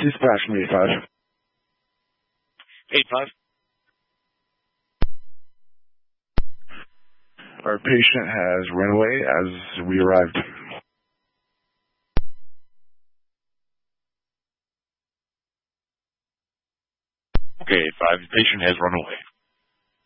Dispatch from 85. 85. Our patient has run away as we arrived. Okay, 5. The patient has run away.